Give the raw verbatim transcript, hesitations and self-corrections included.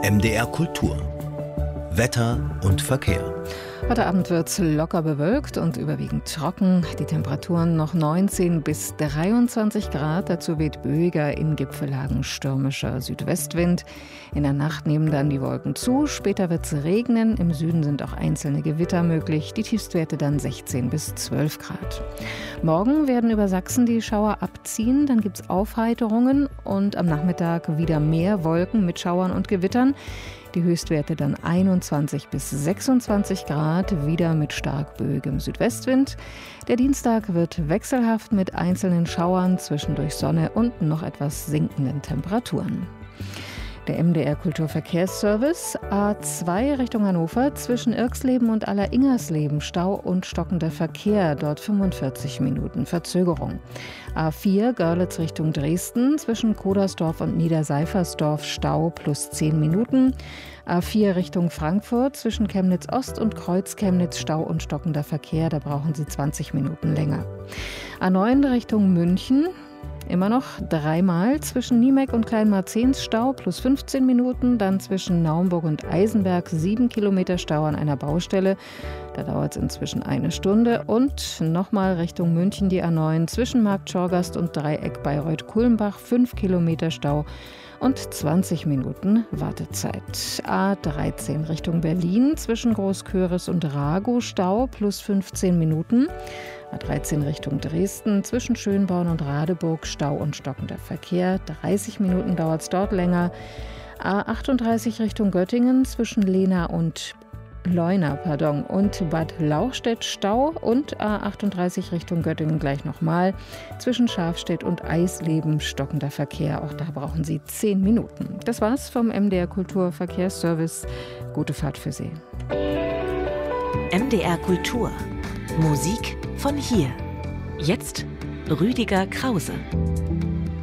M D R Kultur. Wetter und Verkehr. Heute Abend wird es locker bewölkt und überwiegend trocken. Die Temperaturen noch neunzehn bis dreiundzwanzig Grad. Dazu weht böiger, in Gipfellagen stürmischer Südwestwind. In der Nacht nehmen dann die Wolken zu. Später wird es regnen. Im Süden sind auch einzelne Gewitter möglich. Die Tiefstwerte dann sechzehn bis zwölf Grad. Morgen werden über Sachsen die Schauer abziehen. Dann gibt es Aufheiterungen und am Nachmittag wieder mehr Wolken mit Schauern und Gewittern. Die Höchstwerte dann einundzwanzig bis sechsundzwanzig Grad, wieder mit stark böigem Südwestwind. Der Dienstag wird wechselhaft mit einzelnen Schauern, zwischendurch Sonne und noch etwas sinkenden Temperaturen. Der M D R Kulturverkehrsservice A zwei Richtung Hannover zwischen Irxleben und Aller-Ingersleben Stau und stockender Verkehr, dort fünfundvierzig Minuten Verzögerung. A vier Görlitz Richtung Dresden zwischen Kodersdorf und Niederseifersdorf Stau plus zehn Minuten. A vier Richtung Frankfurt zwischen Chemnitz Ost und Kreuz-Chemnitz Stau und stockender Verkehr, da brauchen Sie zwanzig Minuten länger. A neun Richtung München. Immer noch dreimal zwischen Niemeck und Kleinmarzens Stau plus fünfzehn Minuten, dann zwischen Naumburg und Eisenberg sieben Kilometer Stau an einer Baustelle. Da dauert es inzwischen eine Stunde. Und nochmal Richtung München die A neun zwischen Marktschorgast und Dreieck Bayreuth-Kulmbach fünf Kilometer Stau und zwanzig Minuten Wartezeit. A dreizehn Richtung Berlin zwischen Großköris und Rago Stau plus fünfzehn Minuten. A dreizehn Richtung Dresden zwischen Schönborn und Radeburg Stau und stockender Verkehr. dreißig Minuten dauert es dort länger. A achtunddreißig Richtung Göttingen zwischen Lehna und Leuna pardon, und Bad Lauchstädt Stau und A achtunddreißig Richtung Göttingen gleich nochmal. Zwischen Schafstedt und Eisleben stockender Verkehr. Auch da brauchen Sie zehn Minuten. Das war's vom M D R Kulturverkehrsservice. Gute Fahrt für Sie. M D R Kultur. Musik von hier. Jetzt Rüdiger Krause.